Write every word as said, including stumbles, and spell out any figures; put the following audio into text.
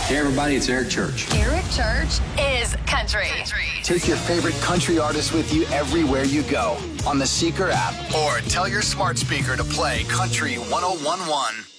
Hey, everybody, it's Eric Church. Eric Church is country. country. Take your favorite country artist with you everywhere you go on the Seeker app, or tell your smart speaker to play Country one oh one one.